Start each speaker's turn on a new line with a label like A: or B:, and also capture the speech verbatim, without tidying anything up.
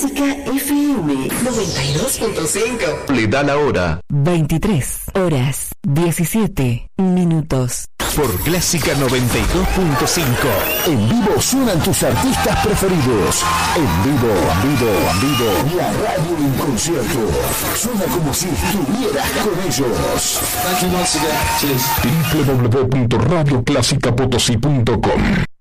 A: Clásica F M noventa y dos punto cinco.
B: Le da la hora.
C: veintitrés horas diecisiete minutos.
B: Por Clásica noventa y dos punto cinco.
D: En vivo suenan tus artistas preferidos. En vivo, en vivo, en vivo. La radio en concierto. Suena como si estuvieras con ellos.
E: Thank you once again. Cheers.
D: w w w punto radio clásica potosí punto com